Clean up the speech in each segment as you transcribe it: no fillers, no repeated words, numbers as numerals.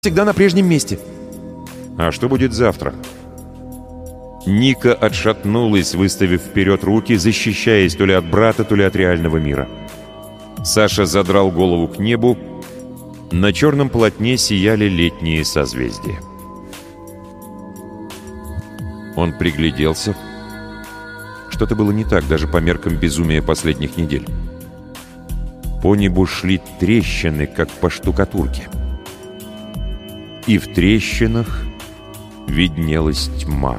всегда на прежнем месте. А что будет завтра? Ника отшатнулась, выставив вперед руки, защищаясь то ли от брата, то ли от реального мира. Саша задрал голову к небу. На черном полотне сияли летние созвездия. Он пригляделся. Что-то было не так, даже по меркам безумия последних недель. По небу шли трещины, как по штукатурке. И в трещинах виднелась тьма.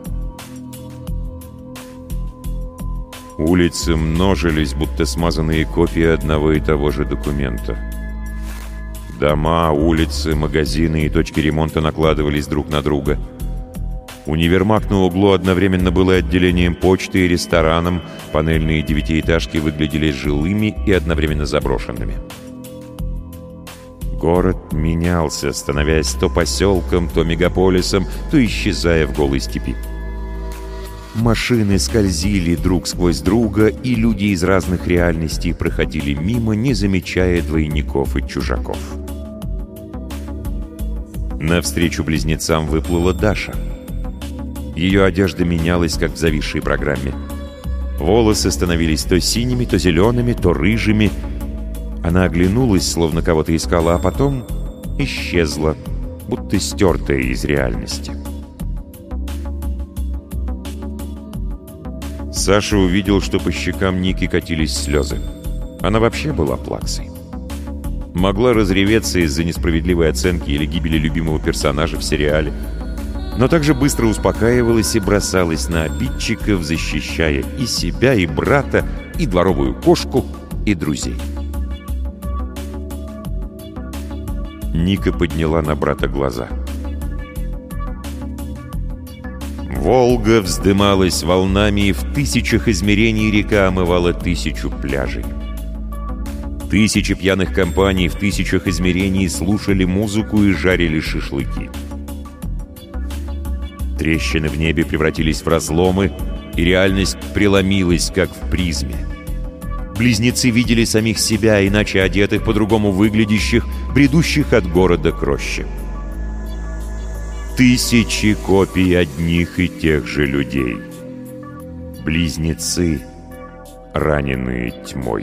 Улицы множились, будто смазанные копии одного и того же документа. Дома, улицы, магазины и точки ремонта накладывались друг на друга. Универмаг на углу одновременно был и отделением почты и рестораном. Панельные девятиэтажки выглядели жилыми и одновременно заброшенными. Город менялся, становясь то поселком, то мегаполисом, то исчезая в голой степи. Машины скользили друг сквозь друга, и люди из разных реальностей проходили мимо, не замечая двойников и чужаков. Навстречу близнецам выплыла Даша. Ее одежда менялась, как в зависшей программе. Волосы становились то синими, то зелеными, то рыжими. Она оглянулась, словно кого-то искала, а потом исчезла, будто стертая из реальности. Саша увидел, что по щекам Ники катились слезы. Она вообще была плаксой. Могла разреветься из-за несправедливой оценки или гибели любимого персонажа в сериале, но также быстро успокаивалась и бросалась на обидчиков, защищая и себя, и брата, и дворовую кошку, и друзей. Ника подняла на брата глаза. Волга вздымалась волнами, и в тысячах измерений река омывала 1000 пляжей. Тысячи пьяных компаний в тысячах измерений слушали музыку и жарили шашлыки. Трещины в небе превратились в разломы, и реальность преломилась, как в призме. Близнецы видели самих себя, иначе одетых, по-другому выглядящих, бредущих от города к роще. Тысячи копий одних и тех же людей. Близнецы, раненые тьмой.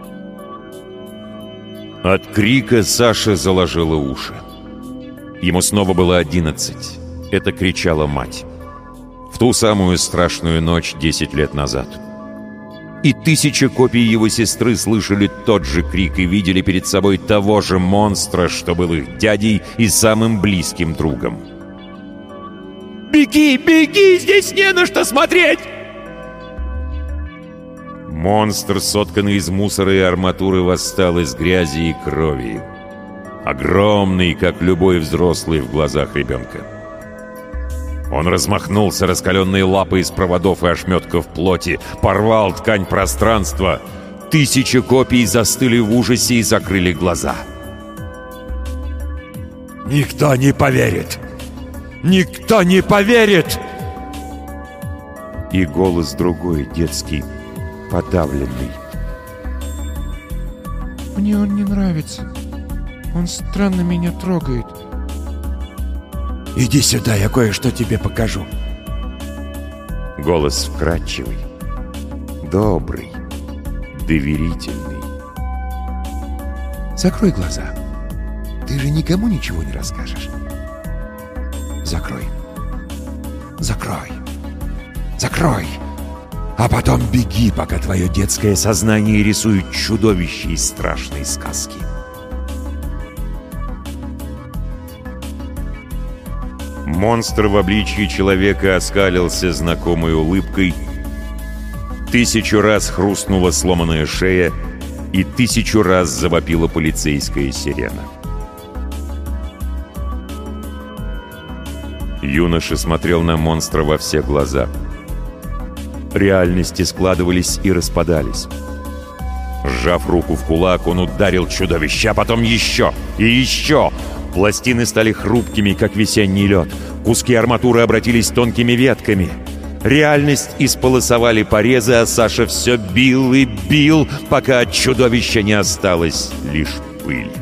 От крика Саша заложила уши. Ему снова было 11. Это кричала мать. В ту самую страшную ночь 10 лет назад. И 1000 копий его сестры слышали тот же крик и видели перед собой того же монстра, что был их дядей и самым близким другом. «Беги, беги! Здесь не на что смотреть!» Монстр, сотканный из мусора и арматуры, восстал из грязи и крови. Огромный, как любой взрослый в глазах ребенка. Он размахнулся раскаленной лапой из проводов и ошметков плоти, порвал ткань пространства. 1000 копий застыли в ужасе и закрыли глаза. «Никто не поверит! Никто не поверит!» И голос другой, детский, подавленный. «Мне он не нравится. Он странно меня трогает». «Иди сюда, я кое-что тебе покажу». Голос вкрадчивый, добрый, доверительный. «Закрой глаза. Ты же никому ничего не расскажешь. Закрой. Закрой. Закрой. А потом беги, пока твое детское сознание рисует чудовище из страшной сказки». Монстр в обличье человека оскалился знакомой улыбкой. 1000 раз хрустнула сломанная шея, и 1000 раз завопила полицейская сирена. Юноша смотрел на монстра во все глаза. Реальности складывались и распадались. Сжав руку в кулак, он ударил чудовище, а потом еще и еще. Пластины стали хрупкими, как весенний лед. Куски арматуры обратились тонкими ветками. Реальность исполосовали порезы, а Саша все бил и бил, пока от чудовища не осталась лишь пыль.